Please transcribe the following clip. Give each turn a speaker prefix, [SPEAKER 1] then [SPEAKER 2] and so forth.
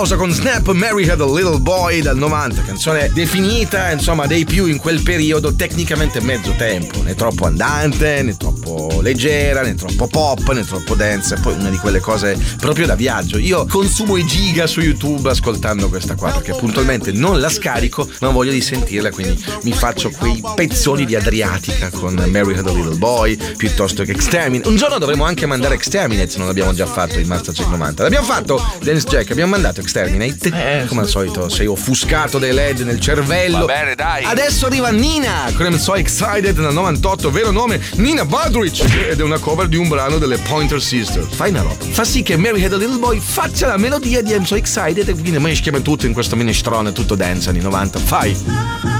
[SPEAKER 1] con Snap, Mary Had a Little Boy dal 90, canzone definita insomma dei più in quel periodo, tecnicamente mezzo tempo, né troppo andante, né troppo leggera, né troppo pop, né troppo dance, poi una di quelle cose proprio da viaggio. Io consumo i giga su YouTube ascoltando questa qua perché puntualmente non la scarico ma ho voglia di sentirla, quindi mi faccio quei pezzoni di Adriatica con Mary Had a Little Boy piuttosto che Exterminate. Un giorno dovremo anche mandare Exterminate se non l'abbiamo già fatto in Mastercheck 90. L'abbiamo fatto, Dance Jack, abbiamo mandato Exterminate. Come al solito sei offuscato dai LED nel cervello.
[SPEAKER 2] Va bene, dai.
[SPEAKER 1] Adesso arriva Nina con I'm So Excited nel 98, vero nome Nina Badrich, ed è una cover di un brano delle Pointer Sisters. Fai una roba, fa sì che Mary Had a Little Boy faccia la melodia di I'm So Excited e quindi meschiamo tutto in questo minestrone tutto dance anni 90. Fai.